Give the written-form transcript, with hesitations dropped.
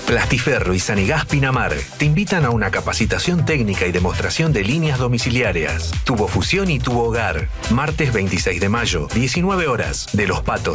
Plastiferro y Sanigás Pinamar te invitan a una capacitación técnica y demostración de líneas domiciliarias. Tubofusión y tubo hogar. Martes 26 de mayo, 19 horas. De Los Patos,